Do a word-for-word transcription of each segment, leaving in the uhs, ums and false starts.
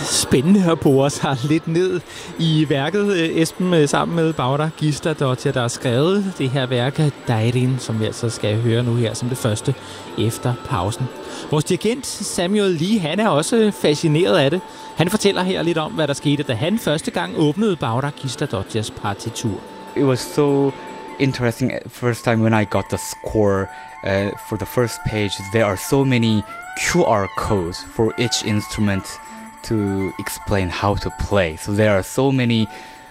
spændende at bore sig lidt ned i værket, Esben, sammen med Bára Gísladóttir, der har skrevet det her værk, Deirin, som vi altså skal høre nu her som det første efter pausen. Vores dirigent Samuel Lee, han er også fascineret af det. Han fortæller her lidt om, hvad der skete, da han første gang åbnede Bára Gísladóttirs partitur. It was so interesting first time when I got the score uh, for the first page. There are so many Q R codes for each instrument to explain how to play. So there are so many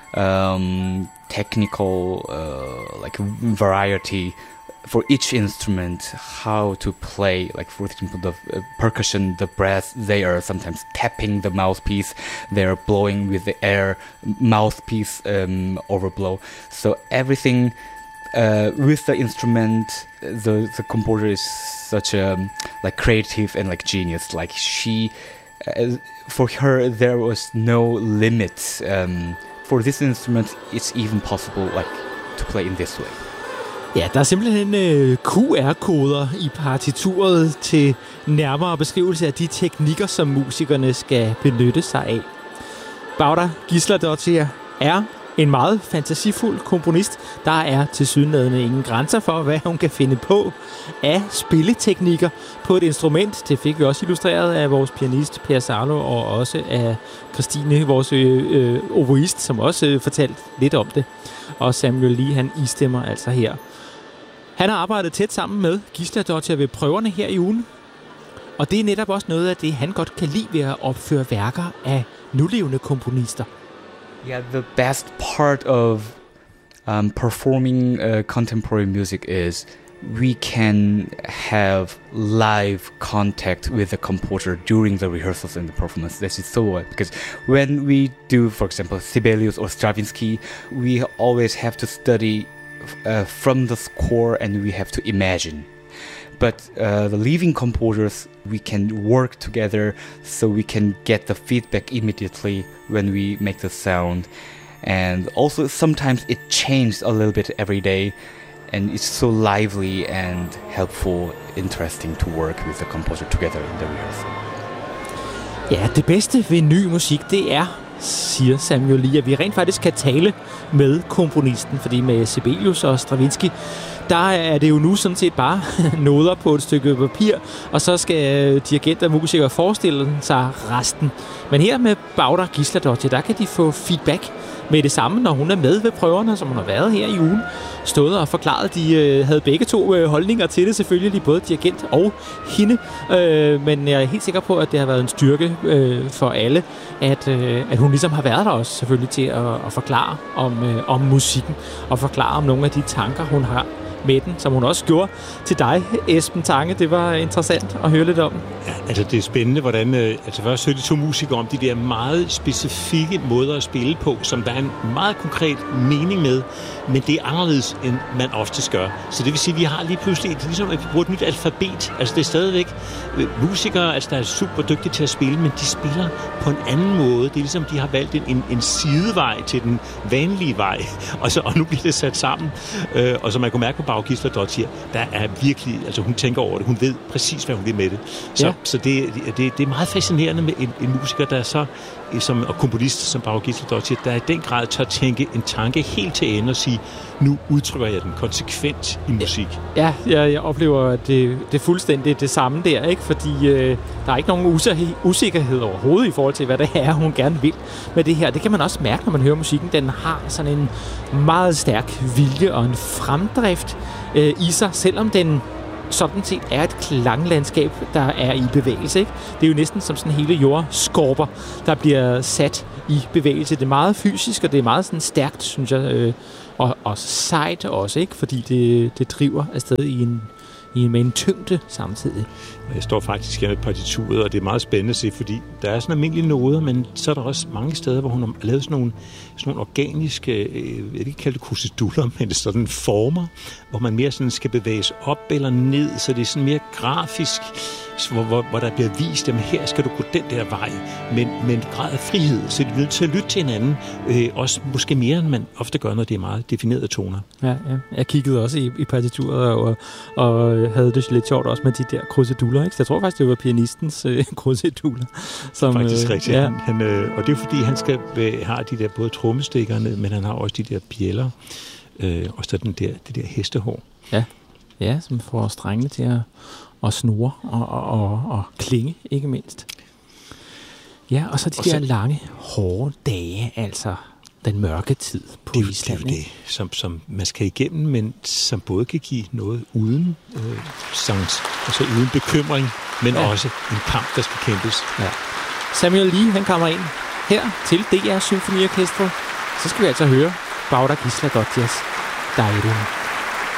um, technical uh, like variety for each instrument, how to play. Like for example, the uh, percussion, the brass, they are sometimes tapping the mouthpiece, they are blowing with the air, mouthpiece um, overblow. So everything uh, with the instrument, the the composer is such a um, like creative and like genius. Like she, uh, for her, there was no limit. Um, for this instrument, it's even possible like to play in this way. Ja, der er simpelthen øh, Q R-koder i partituret til nærmere beskrivelse af de teknikker, som musikerne skal benytte sig af. Bára Gísladóttir er en meget fantasifuld komponist. Der er tilsyneladende ingen grænser for, hvad hun kan finde på af spilleteknikker på et instrument. Det fik vi også illustreret af vores pianist Per Salo, og også af Christine, vores øh, oboist, som også øh, fortalte lidt om det. Og Samuel Lee, han istemmer altså her. Han har arbejdet tæt sammen med Gísladóttir ved prøverne her i ugen. Og det er netop også noget af det, han godt kan lide ved at opføre værker af nulevende komponister. Yeah, the best part of um, performing uh, contemporary music is we can have live contact with the composer during the rehearsals and the performance. This is so well, because when we do, for example, Sibelius or Stravinsky, we always have to study uh, from the score and we have to imagine. But uh, the living composers, we can work together so we can get the feedback immediately when we make the sound. And also sometimes it changes a little bit every day, and it's so lively and helpful, interesting to work with the composer together in the rehearsal. Ja, det bedste ved ny musik, det er, siger Samuel Lee, at vi rent faktisk kan tale med komponisten, fordi med Sibelius og Stravinsky, der er det jo nu sådan set bare noder på et stykke papir, og så skal dirigenter og musikere forestille sig resten. Men her med Bára Gísladóttir, der kan de få feedback med det samme, når hun er med ved prøverne, som hun har været her i ugen. Stået og forklaret, de øh, havde begge to øh, holdninger til det, selvfølgelig, både dirigent og hende. Øh, men jeg er helt sikker på, at det har været en styrke øh, for alle, at, øh, at hun ligesom har været der også, selvfølgelig, til at, at forklare om, øh, om musikken, og forklare om nogle af de tanker, hun har med den, som hun også gjorde til dig, Esben Tange. Det var interessant at høre lidt om. Ja, altså det er spændende, hvordan... Øh, altså først hørte de to musikere om de der meget specifikke måder at spille på, som der er en meget konkret mening med, men det er anderledes, end man oftest gør. Så det vil sige, at vi har lige pludselig... Det er ligesom, at vi bruger et nyt alfabet. Altså det er stadigvæk øh, musikere, altså der er super dygtige til at spille, men de spiller på en anden måde. Det er ligesom, de har valgt en, en, en sidevej til den vanlige vej, og, så, og nu bliver det sat sammen. Øh, og som man kunne mærke på Bára Gísladóttir, der er virkelig, altså hun tænker over det, hun ved præcis, hvad hun vil med det. Så, ja. så det, det, det er meget fascinerende med en, en musiker, der er så, som, og komponist som Bára Gísladóttir, der i den grad tør tænke en tanke helt til ende og sige, nu udtrykker jeg den konsekvent i musik. Ja, jeg, jeg oplever, at det, det er fuldstændig det samme der, ikke? Fordi øh, der er ikke nogen usikkerhed overhovedet i forhold til, hvad det er, hun gerne vil med det her. Det kan man også mærke, når man hører musikken. Den har sådan en meget stærk vilje og en fremdrift øh, i sig, selvom den sådan set er et klanglandskab, der er i bevægelse, ikke? Det er jo næsten som sådan hele jordskorper, der bliver sat i bevægelse. Det er meget fysisk, og det er meget sådan stærkt, synes jeg, øh, og, og sejt også, ikke? Fordi det, det driver afsted i en, i, med en tyngde samtidig. Jeg står faktisk her med partituret, og det er meget spændende at se, fordi der er sådan almindelige noder, men så er der også mange steder, hvor hun har lavet sådan nogle, sådan nogle organiske, jeg vil ikke kalde det kruseduller, men det er sådan former, hvor man mere sådan skal bevæges op eller ned, så det er sådan mere grafisk, hvor, hvor, hvor der bliver vist, at her skal du gå den der vej, men med en grad af frihed, så det er nødt til at lytte til hinanden, øh, også måske mere, end man ofte gør, når det er meget definerede toner. Ja, ja. Jeg kiggede også i, i partituret og, og havde det lidt sjovt også med de der kruseduller. kruseduller, ikke? Så jeg tror faktisk, det var pianistens øh, kruseduller. Som, faktisk øh, rigtigt. Ja. Han, han, øh, og det er fordi, han skal øh, har de der både trommestikkerne, men han har også de der bjæller, øh, og så den der, det der hestehår. Ja. Ja, som får strengene til at, at snurre og, og, og, og klinge, ikke mindst. Ja, og så de og der så, lange, hårde dage, altså den mørke tid på det, Island. Det er jo det, som, som man skal igennem, men som både kan give noget uden øh, sangs, altså uden bekymring, men ja. også en kamp, der skal kæmpes. Ja. Samuel Lee, han kommer ind her til D R Symfoniorkestret. Så skal vi altså høre Bauda Gísladóttirs Dairun.